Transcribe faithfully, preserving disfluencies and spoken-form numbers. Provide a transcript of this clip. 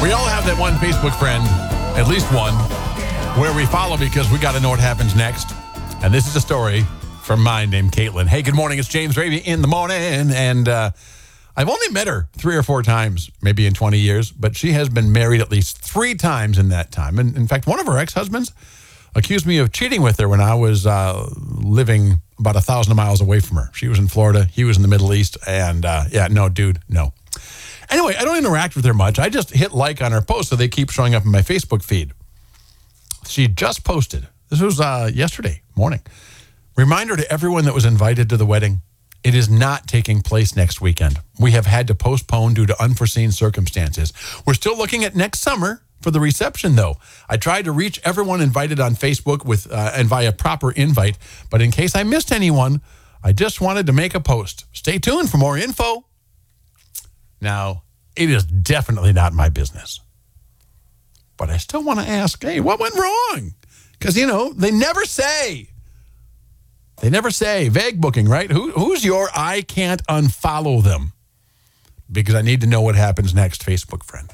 We all have that one Facebook friend, at least one, where we follow because we got to know what happens next. And this is a story from mine named Caitlin. Hey, good morning. It's James Ravy in the morning. And uh, I've only met her three or four times, maybe in twenty years, but she has been married at least three times in that time. And in fact, one of her ex-husbands accused me of cheating with her when I was uh, living about a thousand miles away from her. She was in Florida. He was in the Middle East. And uh, yeah, no, dude, no. Anyway, I don't interact with her much. I just hit like on her posts so they keep showing up in my Facebook feed. She just posted. This was uh, yesterday morning. Reminder to everyone that was invited to the wedding. It is not taking place next weekend. We have had to postpone due to unforeseen circumstances. We're still looking at next summer for the reception, though. I tried to reach everyone invited on Facebook with uh, and via proper invite, but in case I missed anyone, I just wanted to make a post. Stay tuned for more info. Now, it is definitely not my business. But I still want to ask, hey, what went wrong? Because, you know, they never say. They never say. Vague booking, right? Who, who's your I can't unfollow them? Because I need to know what happens next, Facebook friend.